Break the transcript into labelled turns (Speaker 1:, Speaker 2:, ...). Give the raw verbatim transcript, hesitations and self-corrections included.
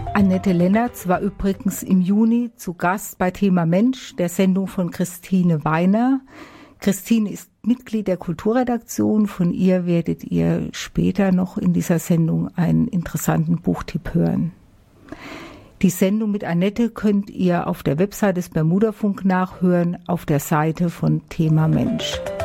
Speaker 1: Annette Lennertz war übrigens im Juni zu Gast bei Thema Mensch, der Sendung von Christine Weiner. Christine ist Mitglied der Kulturredaktion. Von ihr werdet ihr später noch in dieser Sendung einen interessanten Buchtipp hören. Die Sendung mit Annette könnt ihr auf der Website des Bermuda-Funk nachhören, auf der Seite von Thema Mensch.